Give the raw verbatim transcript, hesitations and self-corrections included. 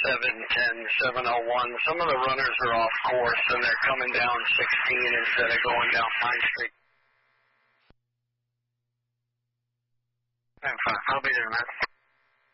seven ten, seven oh one. Some of the runners are off course, and they're coming down sixteen instead of going down Pine Street. ten five, I'll be there, man.